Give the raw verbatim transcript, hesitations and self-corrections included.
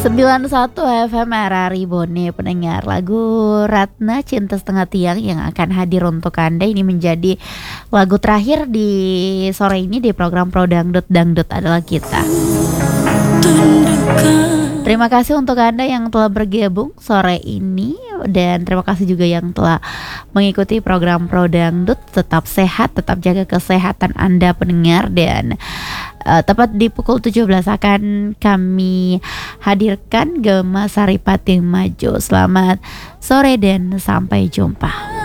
sembilan puluh satu F M R R I Bone, pendengar. Lagu Ratna Cinta Setengah Tiang yang akan hadir untuk Anda ini menjadi lagu terakhir di sore ini di program Pro Dangdut. Dangdut adalah kita. Terima kasih untuk Anda yang telah bergabung sore ini, dan terima kasih juga yang telah mengikuti program Pro Dangdut. Tetap sehat, tetap jaga kesehatan Anda pendengar, dan uh, tepat di pukul tujuh belas akan kami hadirkan Gema Saripati Maju. Selamat sore dan sampai jumpa.